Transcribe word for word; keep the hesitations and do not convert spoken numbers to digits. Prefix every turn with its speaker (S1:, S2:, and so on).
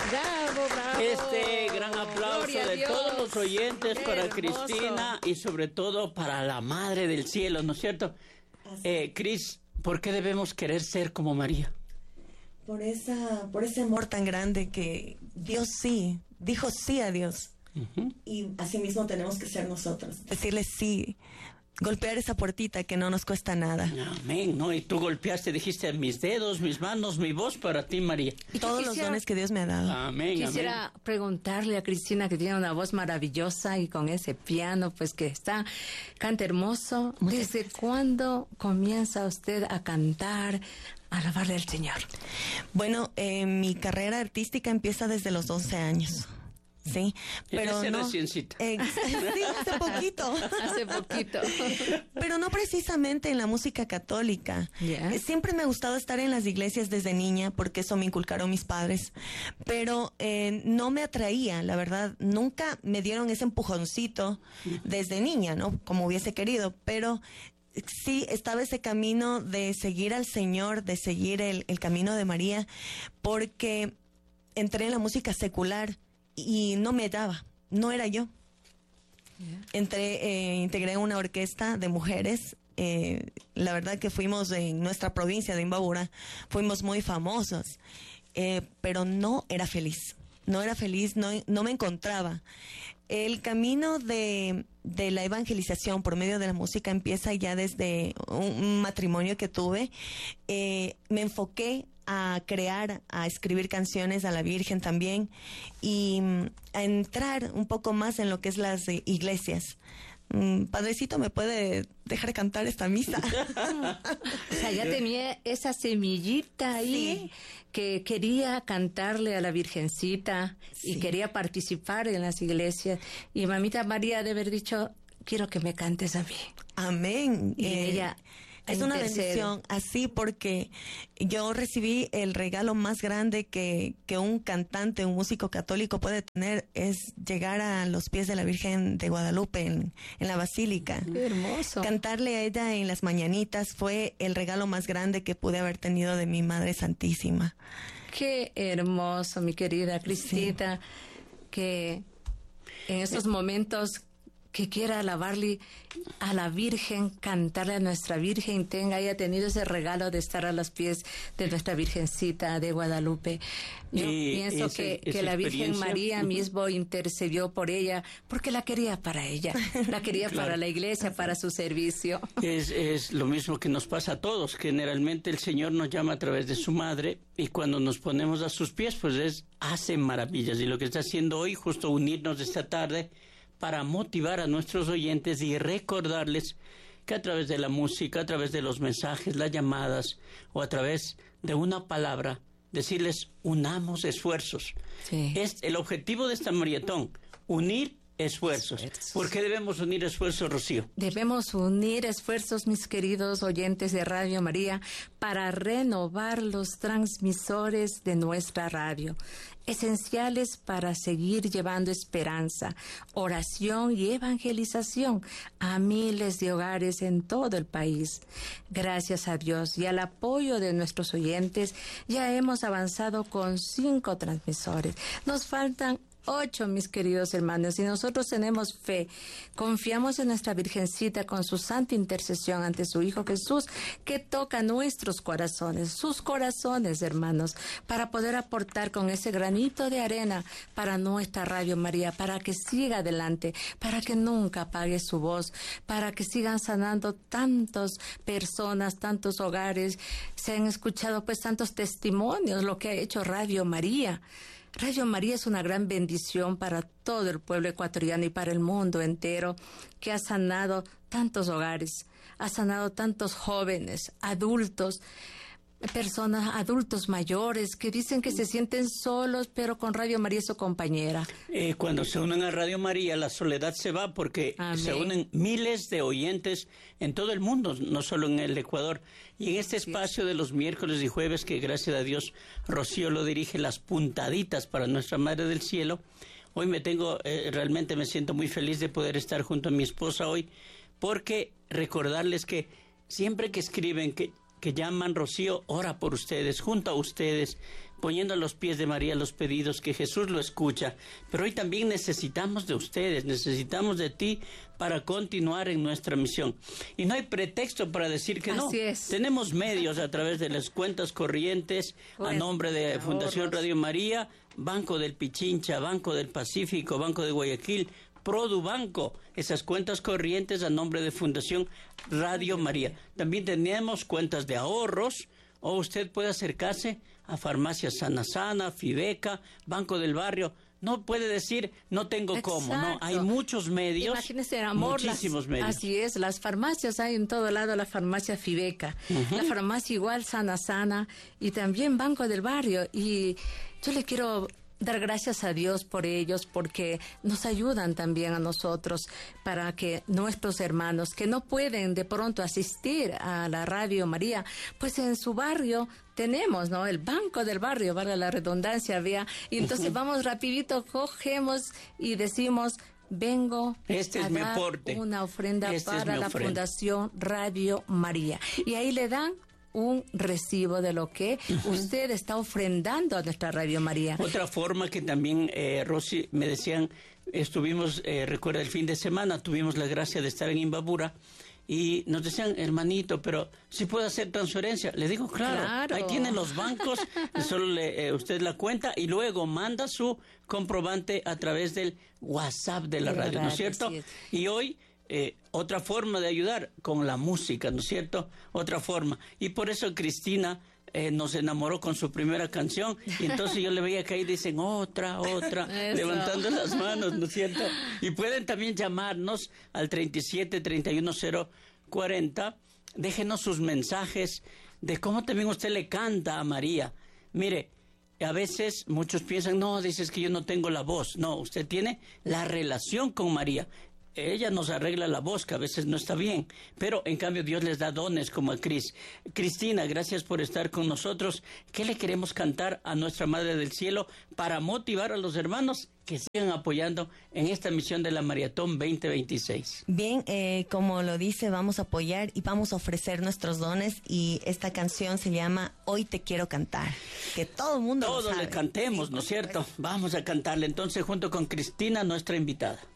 S1: Bravo, bravo.
S2: Este gran aplauso de todos los oyentes para
S1: hermoso.
S2: Cristina y sobre todo para la Madre del Cielo, ¿no es cierto? Eh, Cris, ¿por qué debemos querer ser como María?
S3: Por esa, por ese amor tan grande que Dios sí, dijo sí a Dios. Uh-huh. Y así mismo tenemos que ser nosotros. Decirle sí, golpear esa puertita que no nos cuesta nada.
S2: Amén, ¿no? Y tú golpeaste, dijiste, mis dedos, mis manos, mi voz para ti, María.
S3: Y todos quisiera, los dones que Dios me ha dado.
S2: Amén,
S1: Quisiera
S2: amén.
S1: preguntarle a Cristina, que tiene una voz maravillosa y con ese piano, pues que está, canta hermoso. ¿Desde gracias. cuándo comienza usted a cantar, a alabarle al Señor?
S3: Bueno, eh, mi carrera artística empieza desde los doce años. Sí, pero
S2: ese
S3: no,
S2: reciencita.
S3: Eh, sí, hace poquito.
S1: Hace poquito.
S3: Pero no precisamente en la música católica.
S1: Yeah.
S3: Siempre me ha gustado estar en las iglesias desde niña, porque eso me inculcaron mis padres. Pero eh, no me atraía, la verdad. Nunca me dieron ese empujoncito desde niña, ¿no? Como hubiese querido. Pero sí estaba ese camino de seguir al Señor, de seguir el, el camino de María, porque entré en la música secular y no me daba, no era yo. Yeah. Entré, eh, integré una orquesta de mujeres. Eh, la verdad que fuimos en nuestra provincia de Imbabura, fuimos muy famosos, eh, pero no era feliz. No era feliz, no, no me encontraba. El camino de, de la evangelización por medio de la música empieza ya desde un, un matrimonio que tuve. Eh, me enfoqué a crear, a escribir canciones a la Virgen también y a entrar un poco más en lo que es las eh, iglesias. Mm, Padrecito, ¿me puede dejar cantar esta misa?
S1: O sea, ya tenía esa semillita ahí, sí, que quería cantarle a la Virgencita, sí, y quería participar en las iglesias. Y mamita María debe haber dicho, quiero que me cantes a mí.
S3: Amén.
S1: Y eh, ella...
S3: Es una bendición así, porque yo recibí el regalo más grande que, que un cantante, un músico católico puede tener, es llegar a los pies de la Virgen de Guadalupe en, en la Basílica.
S1: Qué hermoso.
S3: Cantarle a ella en las mañanitas fue el regalo más grande que pude haber tenido de mi Madre Santísima.
S1: Qué hermoso, mi querida Cristita, sí, que en estos momentos que quiera alabarle a la Virgen, cantarle a nuestra Virgen, tenga, haya tenido ese regalo de estar a los pies de nuestra Virgencita de Guadalupe. Yo y pienso ese, que, que la Virgen María mismo intercedió por ella, porque la quería para ella, la quería claro, para la iglesia, para su servicio.
S2: Es, es lo mismo que nos pasa a todos. Generalmente el Señor nos llama a través de su Madre, y cuando nos ponemos a sus pies, pues es, hace maravillas. Y lo que está haciendo hoy, justo unirnos esta tarde, para motivar a nuestros oyentes y recordarles que a través de la música, a través de los mensajes, las llamadas o a través de una palabra, decirles unamos esfuerzos.
S1: Sí.
S2: Es el objetivo de esta marietón, unir esfuerzos. esfuerzos. ¿Por qué debemos unir esfuerzos, Rocío?
S1: Debemos unir esfuerzos, mis queridos oyentes de Radio María, para renovar los transmisores de nuestra radio, esenciales para seguir llevando esperanza, oración y evangelización a miles de hogares en todo el país. Gracias a Dios y al apoyo de nuestros oyentes, ya hemos avanzado con cinco transmisores. Nos faltan ocho, mis queridos hermanos, y nosotros tenemos fe, confiamos en nuestra Virgencita con su santa intercesión ante su Hijo Jesús, que toca nuestros corazones, sus corazones, hermanos, para poder aportar con ese granito de arena para nuestra Radio María, para que siga adelante, para que nunca apague su voz, para que sigan sanando tantas personas, tantos hogares. Se han escuchado pues tantos testimonios, lo que ha hecho Radio María. Radio María es una gran bendición para todo el pueblo ecuatoriano y para el mundo entero, que ha sanado tantos hogares, ha sanado tantos jóvenes, adultos, personas, adultos mayores, que dicen que se sienten solos, pero con Radio María es su compañera.
S2: Eh, cuando se unen a Radio María, la soledad se va, porque Amén. Se unen miles de oyentes en todo el mundo, no solo en el Ecuador. Y en este espacio de los miércoles y jueves, que gracias a Dios Rocío lo dirige, las puntaditas para nuestra Madre del Cielo, hoy me tengo, eh, realmente me siento muy feliz de poder estar junto a mi esposa hoy, porque recordarles que siempre que escriben que que llaman, Rocío, ora por ustedes, junto a ustedes, poniendo a los pies de María los pedidos, que Jesús lo escucha. Pero hoy también necesitamos de ustedes, necesitamos de ti para continuar en nuestra misión. Y no hay pretexto para decir que no.
S1: Así es.
S2: Tenemos medios a través de las cuentas corrientes, bueno, a nombre de Fundación Radio María, Banco del Pichincha, Banco del Pacífico, Banco de Guayaquil, Produbanco, esas cuentas corrientes a nombre de Fundación Radio María. También tenemos cuentas de ahorros, o usted puede acercarse a Farmacia Sana Sana, Fibeca, Banco del Barrio. No puede decir, no tengo cómo, no, hay muchos medios,
S1: imagínese, amor,
S2: muchísimos
S1: las,
S2: medios.
S1: Así es, las farmacias hay en todo lado, la farmacia Fibeca, uh-huh. la farmacia igual Sana Sana y también Banco del Barrio. Y yo le quiero dar gracias a Dios por ellos, porque nos ayudan también a nosotros para que nuestros hermanos que no pueden de pronto asistir a la Radio María, pues en su barrio tenemos, ¿no? El Banco del Barrio, vale la redundancia, vea, y entonces uh-huh. vamos rapidito, cogemos y decimos, vengo
S2: este
S1: a
S2: es mi
S1: dar
S2: aporte.
S1: una ofrenda
S2: este
S1: para la
S2: ofrenda.
S1: Fundación Radio María. Y ahí le dan un recibo de lo que uh-huh. usted está ofrendando a nuestra Radio María.
S2: Otra forma que también, eh, Rosy, me decían, estuvimos, eh, recuerda, el fin de semana, tuvimos la gracia de estar en Imbabura, y nos decían, hermanito, pero si puedo hacer transferencia. Le digo, claro, claro. ahí tienen los bancos, solo le, eh, usted la cuenta y luego manda su comprobante a través del WhatsApp de la radio, ¿no es cierto? Es. Y hoy, eh, otra forma de ayudar con la música, ¿no es cierto? Otra forma. Y por eso Cristina eh, nos enamoró con su primera canción, y entonces yo le veía que ahí dicen otra, otra, levantando las manos, ¿no es cierto? Y pueden también llamarnos al treinta y siete, treinta y uno, cero cuarenta, déjenos sus mensajes de cómo también usted le canta a María. Mire, a veces muchos piensan, no, dices que yo no tengo la voz. No, usted tiene la relación con María. Ella nos arregla la voz, que a veces no está bien, pero en cambio Dios les da dones como a Cris. Cristina, gracias por estar con nosotros. ¿Qué le queremos cantar a nuestra Madre del Cielo para motivar a los hermanos que sigan apoyando en esta misión de la Maratón veinte veintiséis?
S3: Bien, eh, como lo dice, vamos a apoyar y vamos a ofrecer nuestros dones, y esta canción se llama Hoy te quiero cantar, que todo el mundo
S2: Todos
S3: lo sabe.
S2: le cantemos, ¿no es cierto? Vamos a cantarle entonces junto con Cristina, nuestra invitada.